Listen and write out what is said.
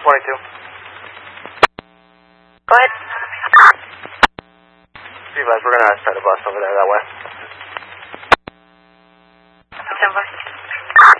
22. Go ahead. Be advised, we're going to start a bus over there that way.